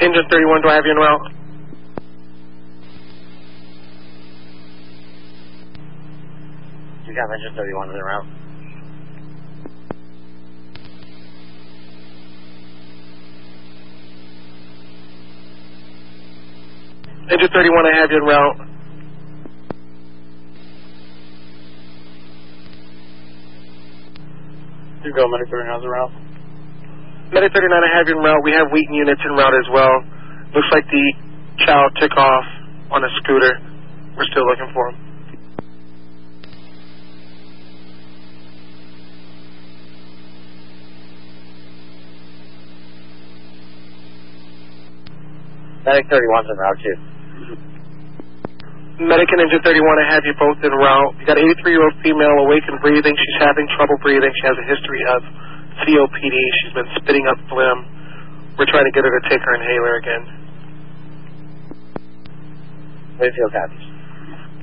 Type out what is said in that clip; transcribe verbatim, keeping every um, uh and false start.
Engine thirty-one, do I have you en route? You got Engine thirty-one en route. Engine thirty-one, I have you en route. You go, Medic thirty-nine en route. Medic thirty-nine, I have you en route. We have Wheaton units en route as well. Looks like the child took off on a scooter. We're still looking for him. Medic thirty-one's en route too. Medic and Engine thirty-one, I have you both en route. You got an eighty-three-year-old female awake and breathing. She's having trouble breathing. She has a history of C O P D. She's been spitting up phlegm. We're trying to get her to take her inhaler again. Mayfield copies.